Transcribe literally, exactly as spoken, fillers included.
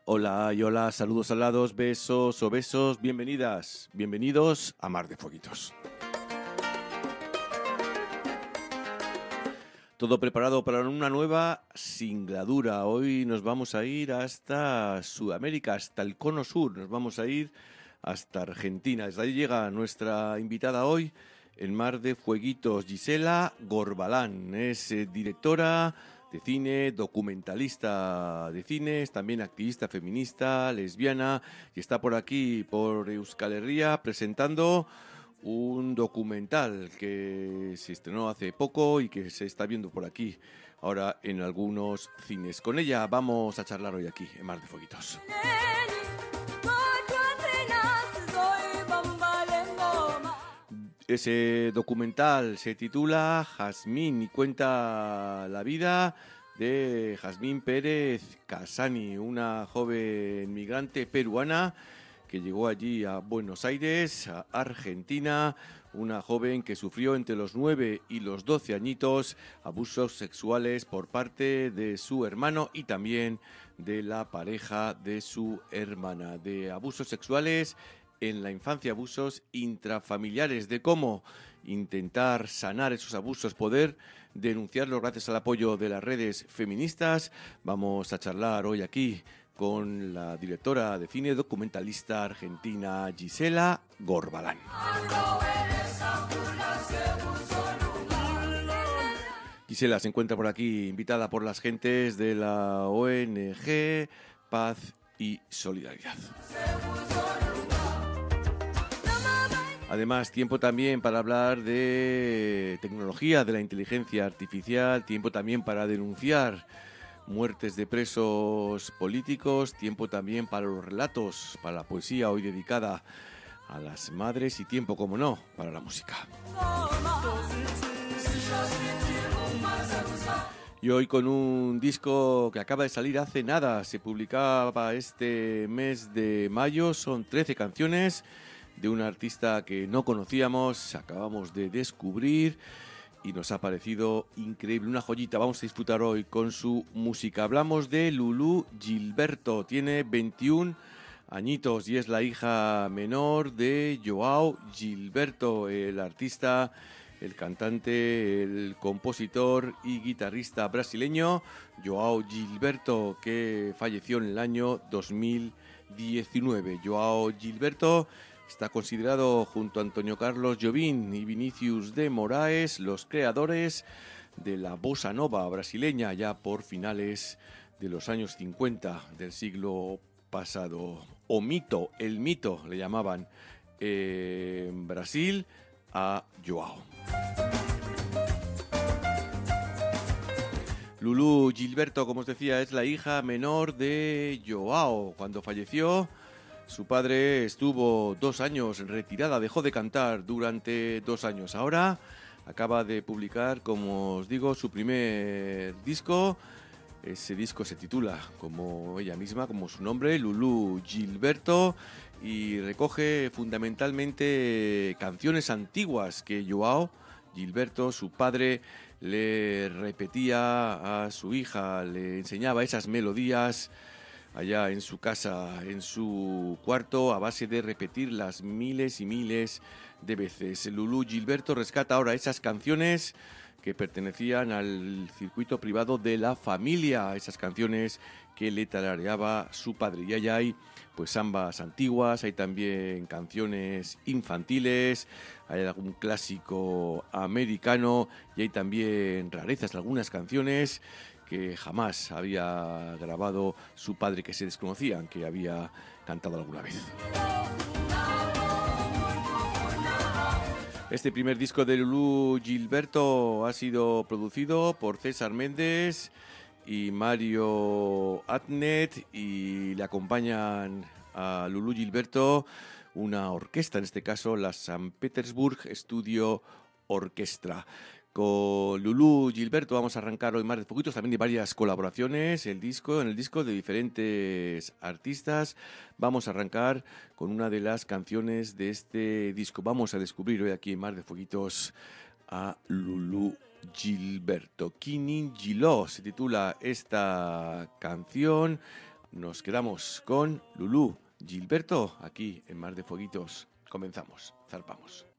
Hola y hola, saludos alados, besos o besos, bienvenidas, bienvenidos a Mar de Fueguitos. Todo preparado para una nueva singladura. Hoy nos vamos a ir hasta Sudamérica, hasta el Cono Sur, nos vamos a ir hasta Argentina. Desde ahí llega nuestra invitada hoy, en Mar de Fueguitos, Gisela Gorbalán. Es eh, directora de cine, documentalista de cine, es también activista feminista, lesbiana, y está por aquí, por Euskal Herria, presentando un documental que se estrenó hace poco y que se está viendo por aquí ahora en algunos cines. Con ella vamos a charlar hoy aquí, en Mar de Fueguitos. Ese documental se titula Jazmín y cuenta la vida de Jazmín Pérez Casani, una joven migrante peruana que llegó allí a Buenos Aires, a Argentina, una joven que sufrió entre los nueve y los doce añitos abusos sexuales por parte de su hermano y también de la pareja de su hermana, de abusos sexuales en la infancia, abusos intrafamiliares, de cómo intentar sanar esos abusos, poder denunciarlos gracias al apoyo de las redes feministas. Vamos a charlar hoy aquí con la directora de cine, documentalista argentina Gisela Gorbalán. Gisela se encuentra por aquí, invitada por las gentes de la O N G Paz y Solidaridad. Además, tiempo también para hablar de tecnología, de la inteligencia artificial, tiempo también para denunciar muertes de presos políticos, tiempo también para los relatos, para la poesía hoy dedicada a las madres y tiempo, como no, para la música. Y hoy con un disco que acaba de salir hace nada, se publicaba este mes de mayo, son trece canciones de una artista que no conocíamos, acabamos de descubrir y nos ha parecido increíble, una joyita. Vamos a disfrutar hoy con su música. Hablamos de Lulú Gilberto, tiene veintiún añitos y es la hija menor de João Gilberto, el artista, el cantante, el compositor y guitarrista brasileño João Gilberto, que falleció en el año dos mil diecinueve. João Gilberto está considerado junto a Antonio Carlos Jobim y Vinícius de Moraes los creadores de la bossa nova brasileña ya por finales de los años cincuenta del siglo pasado. O mito, el mito le llamaban eh, en Brasil a João. Lulú Gilberto, como os decía, es la hija menor de João. Cuando falleció, su padre estuvo dos años retirada, dejó de cantar durante dos años. Ahora acaba de publicar, como os digo, su primer disco. Ese disco se titula, como ella misma, como su nombre, Lulú Gilberto, y recoge fundamentalmente canciones antiguas que João Gilberto, su padre, le repetía a su hija, le enseñaba esas melodías allá en su casa, en su cuarto, a base de repetirlas miles y miles de veces. Lulú Gilberto rescata ahora esas canciones que pertenecían al circuito privado de la familia, esas canciones que le tarareaba su padre. Y allá hay pues zambas antiguas, hay también canciones infantiles, hay algún clásico americano y hay también rarezas, algunas canciones que jamás había grabado su padre, que se desconocían que había cantado alguna vez. Este primer disco de Lulú Gilberto ha sido producido por César Méndez y Mario Atnet y le acompañan a Lulú Gilberto una orquesta, en este caso la San Petersburg Studio Orchestra. Con Lulú Gilberto vamos a arrancar hoy Mar de Fueguitos, también de varias colaboraciones, el disco, en el disco de diferentes artistas. Vamos a arrancar con una de las canciones de este disco. Vamos a descubrir hoy aquí en Mar de Fueguitos a Lulú Gilberto. Kinin Giló se titula esta canción. nos quedamos con Lulú Gilberto aquí en Mar de Fueguitos. Comenzamos, zarpamos.